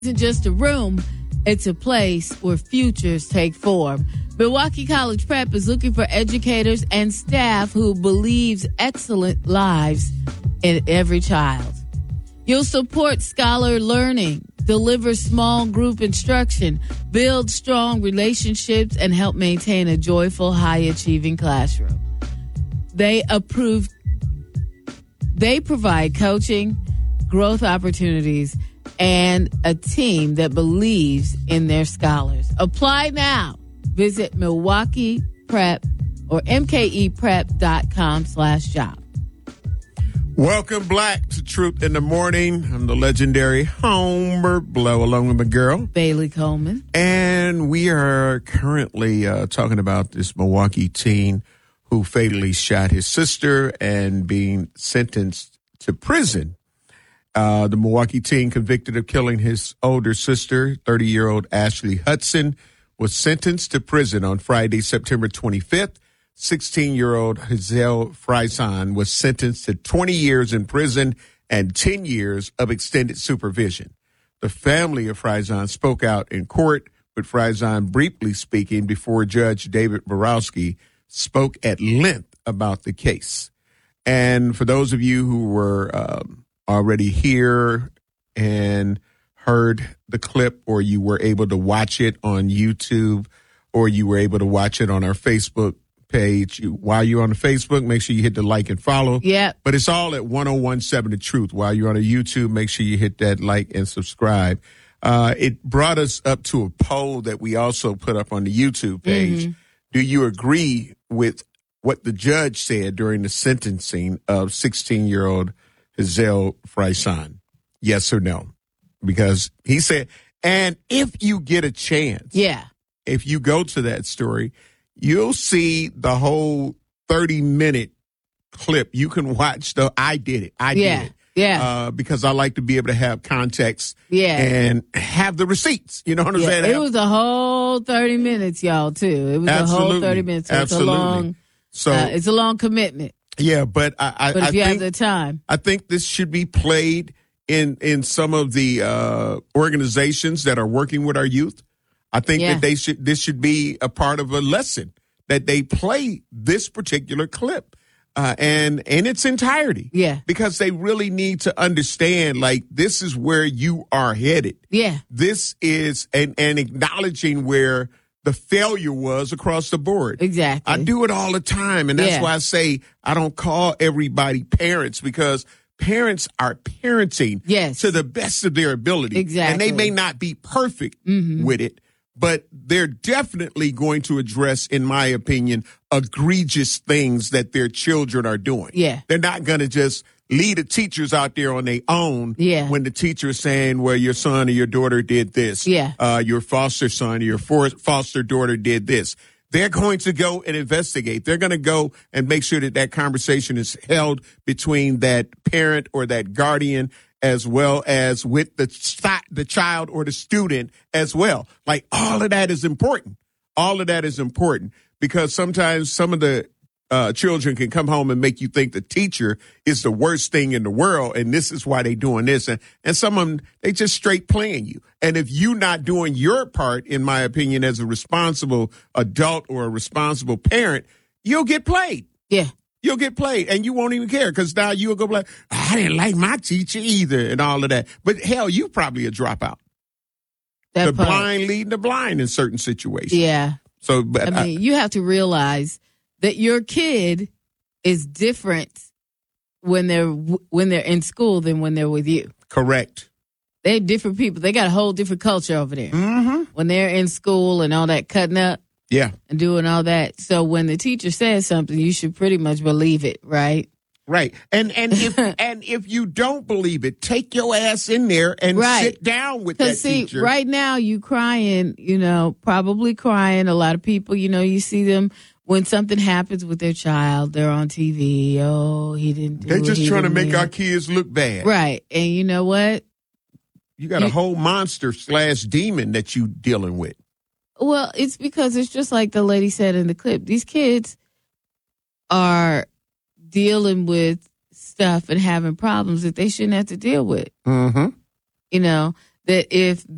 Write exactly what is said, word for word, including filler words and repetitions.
isn't just a room, it's a place where futures take form. Milwaukee College Prep is looking for educators and staff who believes excellent lives in every child. You'll support scholar learning, deliver small group instruction, build strong relationships, and help maintain a joyful, high-achieving classroom. They approve, they provide coaching, growth opportunities, and a team that believes in their scholars. Apply now. Visit Milwaukee Prep or M K E prep dot com slash job. Welcome, Black, to Truth in the Morning. I'm the legendary Homer Blow, along with my girl, Bailey Coleman. And we are currently uh, talking about this Milwaukee teen who fatally shot his sister and being sentenced to prison. Uh, the Milwaukee teen convicted of killing his older sister, thirty-year-old Ashley Hudson, was sentenced to prison on Friday, September twenty-fifth. sixteen-year-old Hazel Frison was sentenced to twenty years in prison and ten years of extended supervision. The family of Frison spoke out in court, with Frison briefly speaking before Judge David Borowski spoke at length about the case. And for those of you who were um, already here and heard the clip, or you were able to watch it on YouTube, or you were able to watch it on our Facebook page, you, while you're on the Facebook, make sure you hit the like and follow. Yeah. But it's all at one oh one seven The Truth. While you're on a YouTube, make sure you hit that like and subscribe. Uh, it brought us up to a poll that we also put up on the YouTube page. Mm-hmm. Do you agree with what the judge said during the sentencing of sixteen-year-old Hazel Frison? Yes or no? Because he said, and if you get a chance, yeah, if you go to that story, you'll see the whole thirty-minute clip. You can watch the I did it. I yeah. did it. Yeah. Uh, because I like to be able to have context yeah. and have the receipts. You know what I'm yeah. saying? It was a whole thirty minutes, y'all, too. It was Absolutely. a whole thirty minutes. So Absolutely. It's a long, so, uh, it's a long commitment. Yeah, but I, I, but if I you think, have the time. I think this should be played in, in some of the uh, organizations that are working with our youth. I think yeah. that they should, this should be a part of a lesson, that they play this particular clip uh, and in its entirety. Yeah. Because they really need to understand, like, this is where you are headed. Yeah. This is an, an acknowledging where the failure was across the board. Exactly. I do it all the time. And that's yeah. why I say I don't call everybody parents, because parents are parenting yes. to the best of their ability. Exactly. And they may not be perfect mm-hmm. with it, but they're definitely going to address, in my opinion, egregious things that their children are doing. Yeah. They're not going to just lead the teachers out there on their own yeah. when the teacher is saying, well, your son or your daughter did this. Yeah. Uh, your foster son or your for- foster daughter did this. They're going to go and investigate. They're going to go and make sure that that conversation is held between that parent or that guardian, as well as with the the child or the student as well. Like, all of that is important. All of that is important, because sometimes some of the uh, children can come home and make you think the teacher is the worst thing in the world, and this is why they doing this. And, and some of them, they just straight playing you. And if you're not doing your part, in my opinion, as a responsible adult or a responsible parent, you'll get played. Yeah. You'll get played, and you won't even care, because now you'll go like, I didn't like my teacher either, and all of that. But hell, you probably a dropout. That the part. blind leading the blind in certain situations. Yeah. So, but I mean, I, you have to realize that your kid is different when they're when they're in school than when they're with you. Correct. They're different people. They got a whole different culture over there. Mm-hmm. When they're in school and all that cutting up. Yeah. And doing all that. So when the teacher says something, you should pretty much believe it, right? Right. And and if and if you don't believe it, take your ass in there and right. sit down with that see, teacher. Right now, you crying, you know, probably crying. A lot of people, you know, you see them when something happens with their child, they're on T V. Oh, he didn't do They're just it, trying to make win. our kids look bad. Right. And you know what? You got you, a whole monster slash demon that you dealing with. Well, it's because it's just like the lady said in the clip. These kids are dealing with stuff and having problems that they shouldn't have to deal with. Mm-hmm. You know, that if